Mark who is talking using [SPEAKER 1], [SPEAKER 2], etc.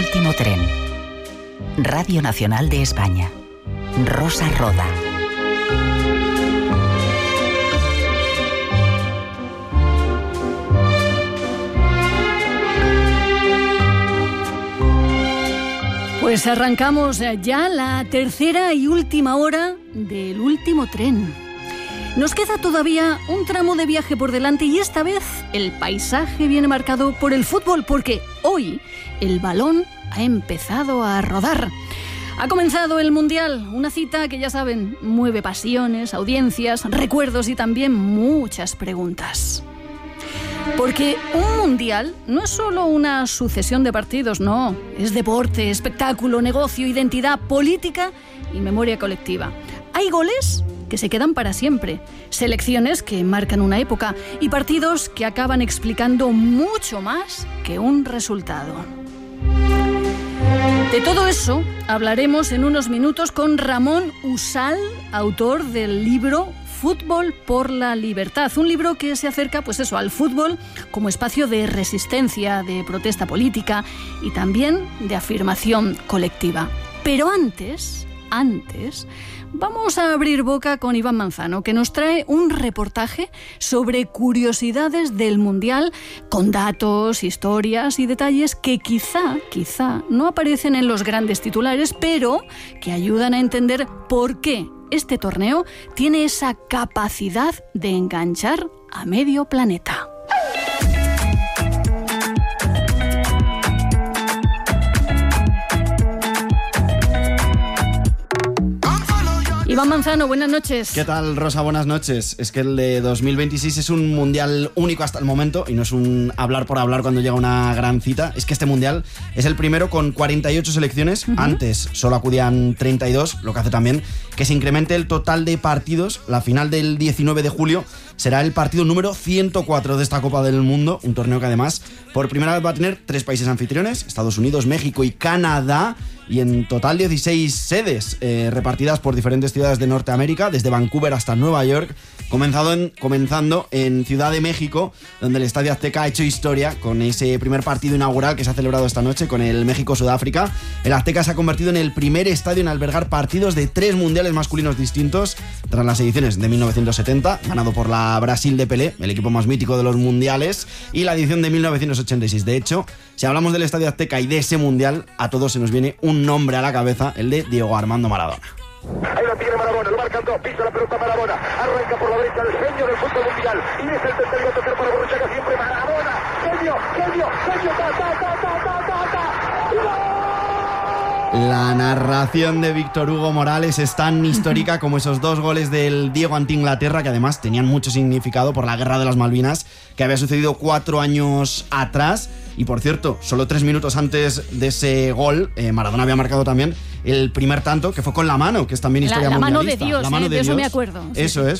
[SPEAKER 1] último tren. Radio Nacional de España. Rosa Roda.
[SPEAKER 2] Pues arrancamos ya la tercera y última hora del último tren. Nos queda todavía un tramo de viaje por delante y esta vez el paisaje viene marcado por el fútbol, porque hoy el balón ha empezado a rodar. Ha comenzado el Mundial, una cita que ya saben, mueve pasiones, audiencias, recuerdos y también muchas preguntas. Porque un Mundial no es solo una sucesión de partidos, no. Es deporte, espectáculo, negocio, identidad, política y memoria colectiva. Hay goles que se quedan para siempre, selecciones que marcan una época y partidos que acaban explicando mucho más que un resultado. De todo eso hablaremos en unos minutos con Ramón Usal, autor del libro Fútbol por la Libertad, un libro que se acerca al fútbol como espacio de resistencia, de protesta política y también de afirmación colectiva. Pero antes, vamos a abrir boca con Iván Manzano, que nos trae un reportaje sobre curiosidades del Mundial, con datos, historias y detalles que quizá no aparecen en los grandes titulares, pero que ayudan a entender por qué este torneo tiene esa capacidad de enganchar a medio planeta. Iván Manzano, buenas noches.
[SPEAKER 3] ¿Qué tal, Rosa? Buenas noches. Es que el de 2026 es un mundial único hasta el momento y no es un hablar por hablar cuando llega una gran cita. Es que este mundial es el primero con 48 selecciones. Antes solo acudían 32, lo que hace también que se incremente el total de partidos. La final del 19 de julio será el partido número 104 de esta Copa del Mundo, un torneo que además por primera vez va a tener 3 países anfitriones, Estados Unidos, México y Canadá, y en total 16 sedes repartidas por diferentes ciudades de Norteamérica, desde Vancouver hasta Nueva York, comenzando en Ciudad de México, donde el Estadio Azteca ha hecho historia con ese primer partido inaugural que se ha celebrado esta noche con el México-Sudáfrica. El Azteca se ha convertido en el primer estadio en albergar partidos de 3 mundiales masculinos distintos, tras las ediciones de 1970, ganado por la Brasil de Pelé, el equipo más mítico de los mundiales, y la edición de 1986. De hecho, si hablamos del Estadio Azteca y de ese mundial, a todos se nos viene un nombre a la cabeza, el de Diego Armando Maradona.
[SPEAKER 4] Ahí lo tiene Maradona, lo marcan dos, pisa la pelota Maradona, arranca por la derecha el genio del fútbol mundial, y es el tercero a tocar para Borruchaga, siempre Maradona, genio,
[SPEAKER 3] La narración de Víctor Hugo Morales es tan histórica como esos 2 goles del Diego ante Inglaterra, que además tenían mucho significado por la Guerra de las Malvinas, que había sucedido 4 años atrás. Y por cierto, solo 3 minutos antes de ese gol, Maradona había marcado también el primer tanto, que fue con la mano, que es también historia mundialista.
[SPEAKER 2] La mano de Dios,
[SPEAKER 3] la mano de
[SPEAKER 2] eso
[SPEAKER 3] Dios.
[SPEAKER 2] me acuerdo.
[SPEAKER 3] Eso es.